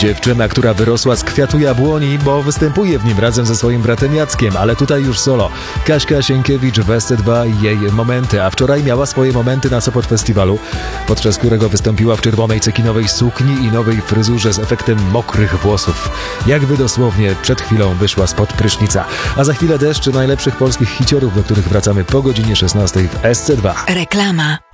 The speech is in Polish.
Dziewczyna, która wyrosła z kwiatu jabłoni, bo występuje w nim razem ze swoim bratem Jackiem, ale tutaj już solo. Kaśka Sienkiewicz w SC2 i jej momenty, a wczoraj miała swoje momenty na Sopot Festiwalu, podczas którego wystąpiła w czerwonej cekinowej sukni i nowej fryzurze z efektem mokrych włosów. Jakby dosłownie przed chwilą wyszła spod prysznica. A za chwilę deszcz najlepszych polskich hiciorów, do których wracamy po godzinie 16 w SC2. Reklama.